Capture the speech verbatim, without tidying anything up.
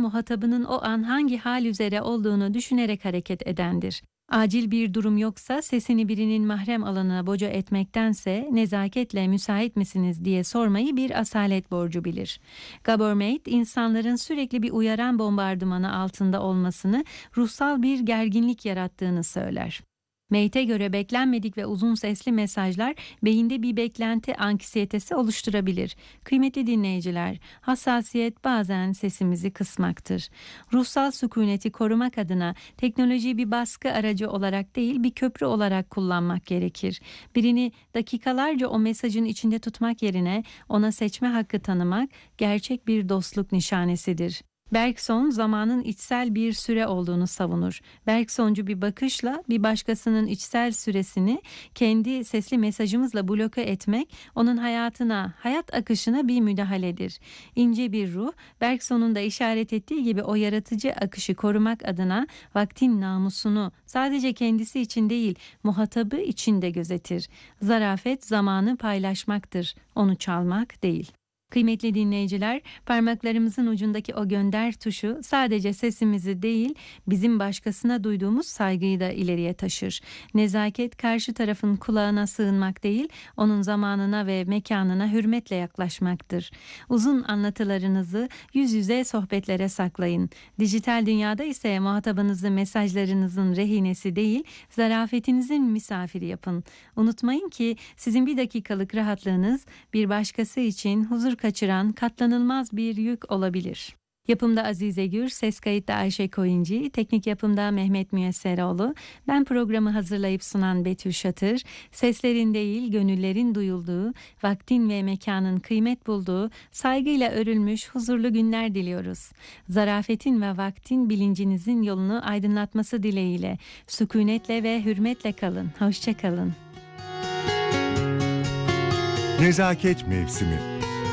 muhatabının o an hangi hal üzere olduğunu düşünerek hareket edendir. Acil bir durum yoksa sesini birinin mahrem alanına boca etmektense nezaketle müsait misiniz diye sormayı bir asalet borcu bilir. Gabor Mate, insanların sürekli bir uyaran bombardımanı altında olmasını, ruhsal bir gerginlik yarattığını söyler. Mate'e göre beklenmedik ve uzun sesli mesajlar beyinde bir beklenti anksiyetesi oluşturabilir. Kıymetli dinleyiciler, hassasiyet bazen sesimizi kısmaktır. Ruhsal sükuneti korumak adına teknolojiyi bir baskı aracı olarak değil, bir köprü olarak kullanmak gerekir. Birini dakikalarca o mesajın içinde tutmak yerine ona seçme hakkı tanımak gerçek bir dostluk nişanesidir. Bergson zamanın içsel bir süre olduğunu savunur. Bergsoncu bir bakışla bir başkasının içsel süresini kendi sesli mesajımızla bloke etmek onun hayatına, hayat akışına bir müdahaledir. İnce bir ruh, Bergson'un da işaret ettiği gibi o yaratıcı akışı korumak adına vaktin namusunu sadece kendisi için değil, muhatabı için de gözetir. Zarafet zamanı paylaşmaktır, onu çalmak değil. Kıymetli dinleyiciler, parmaklarımızın ucundaki o gönder tuşu sadece sesimizi değil, bizim başkasına duyduğumuz saygıyı da ileriye taşır. Nezaket karşı tarafın kulağına sığınmak değil, onun zamanına ve mekanına hürmetle yaklaşmaktır. Uzun anlatılarınızı yüz yüze sohbetlere saklayın. Dijital dünyada ise muhatabınızı mesajlarınızın rehinesi değil, zarafetinizin misafiri yapın. Unutmayın ki sizin bir dakikalık rahatlığınız bir başkası için huzur kaçıran katlanılmaz bir yük olabilir. Yapımda Azize Gür, ses kayıtta Ayşe Koyuncu, teknik yapımda Mehmet Müyesseroğlu, ben programı hazırlayıp sunan Betül Şatır, seslerin değil gönüllerin duyulduğu, vaktin ve mekanın kıymet bulduğu, saygıyla örülmüş huzurlu günler diliyoruz. Zarafetin ve vaktin bilincinizin yolunu aydınlatması dileğiyle, sükunetle ve hürmetle kalın, hoşça kalın. Nezaket mevsimi.